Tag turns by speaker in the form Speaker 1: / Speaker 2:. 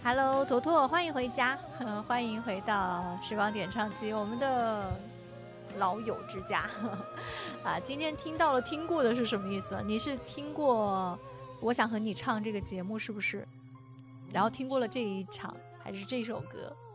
Speaker 1: Hello，坨坨，欢迎回家，欢迎回到时光点唱机，我们的老友之家啊。今天听过的是什么意思？你是听过我想和你唱这个节目是不是？然后听过了这一场还是这首歌？